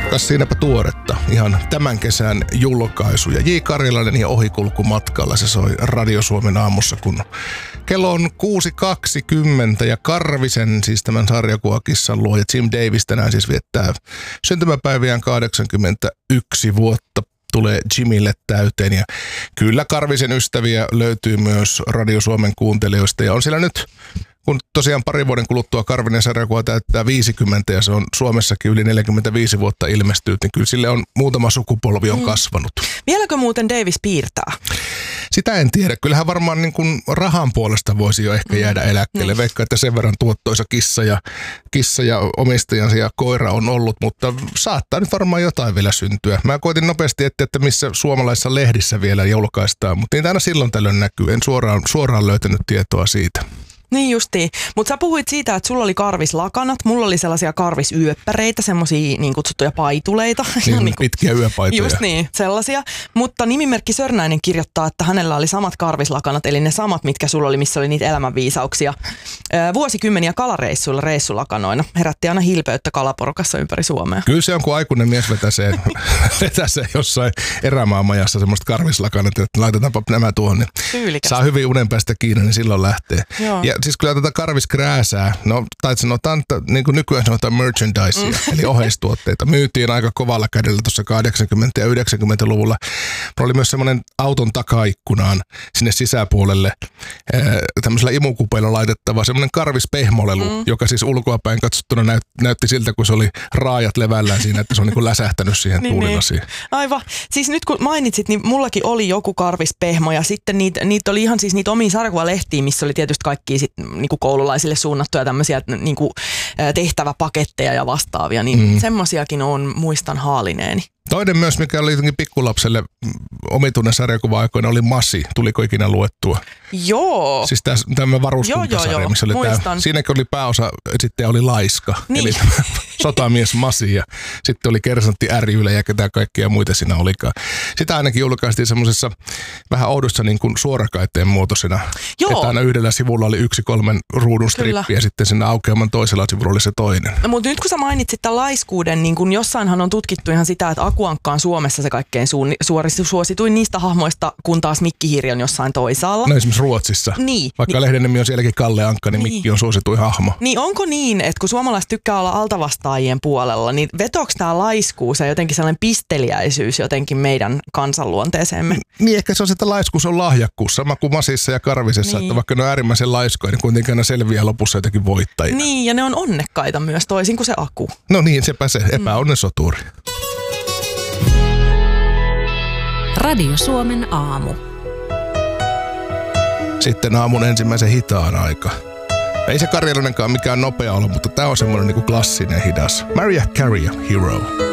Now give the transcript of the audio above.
Kas siinäpä tuoretta. Ihan tämän kesän julkaisu. Ja J. Karjalainen ja Ohikulkumatkalla se soi Radio Suomen aamussa, kun kello on 6.20 ja Karvisen, siis tämän sarjakuvakissan luoja Jim Davis tänään siis viettää syntymäpäiviään 81 vuotta. Tulee Jimille täyteen ja kyllä Karvisen ystäviä löytyy myös Radio Suomen kuuntelijoista ja on siellä nyt, kun tosiaan parin vuoden kuluttua Karvinen sarjakuva täyttää 50 ja se on Suomessakin yli 45 vuotta ilmestynyt, niin kyllä sille on muutama sukupolvi on kasvanut. Vieläkö muuten Davis piirtää? Sitä en tiedä. Kyllähän varmaan niin kuin rahan puolesta voisi jo ehkä jäädä eläkkeelle. Veikkaa, että sen verran tuottoisa kissa ja omistajansa ja koira on ollut, mutta saattaa nyt varmaan jotain vielä syntyä. Mä koitin nopeasti etsiä, että missä suomalaisissa lehdissä vielä julkaistaan, mutta niitä aina silloin tällöin näkyy. En suoraan löytänyt tietoa siitä. Niin justiin. Mutta sä puhuit siitä, että sulla oli karvislakanat, mulla oli sellaisia karvisyöppäreitä, semmosia niin kutsuttuja paituleita. Niin, pitkiä yöpaitoja. Just niin, sellaisia. Mutta nimimerkki Sörnäinen kirjoittaa, että hänellä oli samat karvislakanat, eli ne samat, mitkä sulla oli, missä oli niitä elämänviisauksia. Vuosikymmeniä kalareissuilla reissulakanoina. Herätti aina hilpeyttä kalaporukassa ympäri Suomea. Kyllä se on, kun aikuinen mies vetäsee jossain erämaamajassa semmoista karvislakanat, että laitetaanpa nämä tuohon. Niin saa hyvin unen päästä kiinni, niin silloin lähtee. Joo. Ja siis kyllä tätä karviskrääsää, no tai sanotaan, että niin kuin nykyään sanotaan merchandisea, eli oheistuotteita, myytiin aika kovalla kädellä tuossa 80- ja 90-luvulla. Oli myös semmoinen auton takaikkunaan sinne sisäpuolelle tämmöisellä imukupeilla laitettava semmoinen karvispehmolelu, joka siis ulkoapäin katsottuna näytti siltä, kun se oli raajat levällään siinä, että se on niin kuin läsähtänyt siihen tuulilasiin. Aivan. Siis nyt kun mainitsit, niin mullakin oli joku karvispehmo ja sitten niitä oli ihan siis niitä omia sarjakuvalehtiä, missä oli tietysti kaikki sit, niinku koululaisille suunnattuja tämmöisiä niinku, tehtäväpaketteja ja vastaavia, niin semmosiakin muistan haalineeni. Toinen myös, mikä oli jotenkin pikkulapselle omituinen sarjakuva-aikoina, oli Masi. Tuliko ikinä luettua? Joo. Siis tämmöinen varuskuntasarja, missä oli siinäkin oli pääosa, sitten oli Laiska, niin. Eli sotamies Masi ja sitten oli kersantti Ärjylä ja ketä kaikkia muita siinä olikaan. Sitä ainakin julkaistiin semmoisessa vähän oudossa niin kuin suorakaiteen muotoisena. Joo. Että aina yhdellä sivulla oli 1-3 ruudun strippi ja sitten siinä aukeaman toisella sivulla oli se toinen. No, mutta nyt kun sä mainitsit tämän laiskuuden, niin kun jossainhan on tutkittu ihan sitä, että Akuankka on Suomessa se kaikkein suosituin niistä hahmoista, kun taas Mikki Hiiri on jossain toisaalla. No esimerkiksi Ruotsissa. Niin. Vaikka lehden nimi on sielläkin Kalle Ankka, niin Mikki on suosituin hahmo. Niin onko niin, että kun suomalaiset tykkää olla altavastaajien puolella, niin vetooko tämä laiskuus ja jotenkin sellainen pisteliäisyys jotenkin meidän kansanluonteeseemme? Niin ehkä se on, että laiskuus on lahjakkuus, sama kuin Masissa ja Karvisessa, että vaikka ne on äärimmäisen laiskoja, niin kuitenkin aina selviää lopussa jotenkin voittajina. Niin, ja ne on onnekkaita myös, toisin kuin se Aku. No niin, sepä se, epäonnen soturi. Radio Suomen aamu. Sitten aamun ensimmäisen hitaan aika. Ei se Karjalainenkaan mikään nopea ollut, mutta tää on semmoinen niinku klassinen hidas. Mariah Carey, Hero.